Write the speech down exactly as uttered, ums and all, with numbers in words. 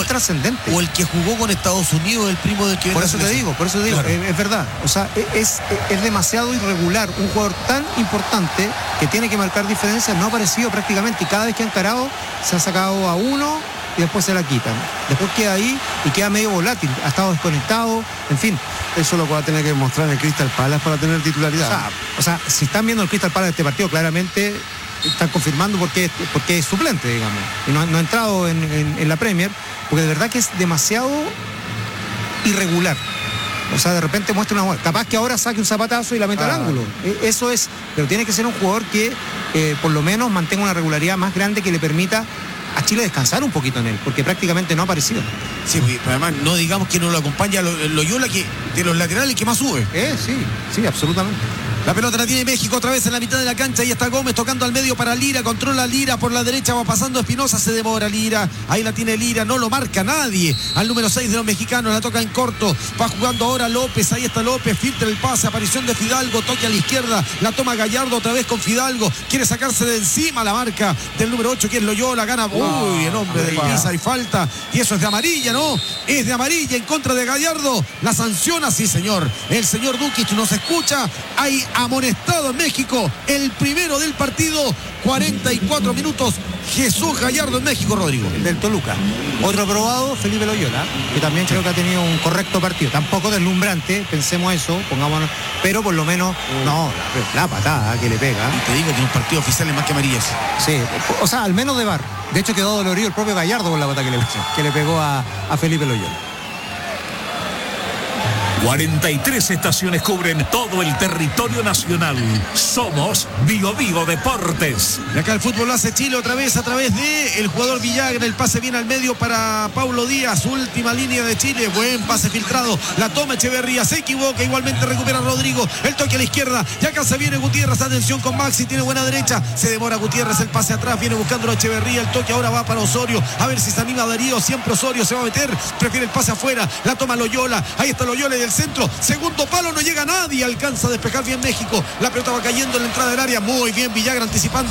es trascendente. O el que jugó con Estados Unidos, el primo del que Por eso te digo, por eso te digo, claro. es, es verdad. O sea, es, es demasiado irregular. Un jugador tan importante que tiene que marcar diferencias no ha aparecido prácticamente, y cada vez que ha encarado se ha sacado a uno y después se la quitan. Después queda ahí y queda medio volátil, ha estado desconectado, en fin. Eso lo va a tener que mostrar en el Crystal Palace para tener titularidad. O sea, o sea si están viendo el Crystal Palace de este partido, claramente están confirmando por qué, por qué es suplente, digamos. Y no, no ha entrado en, en, en la Premier, porque de verdad que es demasiado irregular. O sea, de repente muestra una... Capaz que ahora saque un zapatazo y la meta ah. al ángulo. Eso es... Pero tiene que ser un jugador que eh, por lo menos mantenga una regularidad más grande que le permita a Chile descansar un poquito en él, porque prácticamente no ha aparecido. Sí, además no digamos que no lo acompaña Loyola, que de los laterales que más sube. Eh, sí, sí, absolutamente. La pelota la tiene México otra vez en la mitad de la cancha. Ahí está Gómez tocando al medio para Lira. Controla Lira por la derecha. Va pasando Espinosa. Se demora Lira. Ahí la tiene Lira. No lo marca nadie. Al número seis de los mexicanos. La toca en corto. Va jugando ahora López. Ahí está López. Filtra el pase. Aparición de Fidalgo. Toque a la izquierda. La toma Gallardo otra vez con Fidalgo. Quiere sacarse de encima la marca del número ocho, que es Loyola. Gana. Uy, el hombre de Pisa y falta. Y eso es de amarilla, ¿no? Es de amarilla en contra de Gallardo. La sanciona, sí, señor. El señor Dukic nos escucha. Hay amonestado en México, el primero del partido, cuarenta y cuatro minutos. Jesús Gallardo en México, Rodrigo. Del Toluca. Otro probado, Felipe Loyola, que también creo que ha tenido un correcto partido. Tampoco deslumbrante, pensemos eso, pongámonos, pero por lo menos, no, la, la patada que le pega. Y te digo que en un partido oficial es más que amarillas. Sí, o sea, al menos de bar. De hecho quedó dolorido el propio Gallardo con la patada que le, que le pegó a, a Felipe Loyola. cuarenta y tres estaciones cubren todo el territorio nacional. Somos Vigo Vigo Deportes. Y acá el fútbol lo hace Chile otra vez a través de el jugador Villagra. El pase viene al medio para Paulo Díaz. Última línea de Chile. Buen pase filtrado. La toma Echeverría. Se equivoca. Igualmente recupera Rodrigo. El toque a la izquierda. Y acá se viene Gutiérrez. Atención con Maxi. Tiene buena derecha. Se demora Gutiérrez. El pase atrás. Viene buscando a Echeverría. El toque ahora va para Osorio. A ver si se anima Darío. Siempre Osorio se va a meter. Prefiere el pase afuera. La toma Loyola. Ahí está Loyola del centro, segundo palo, no llega nadie, alcanza a despejar bien México, la pelota va cayendo en la entrada del área, muy bien Villagra anticipando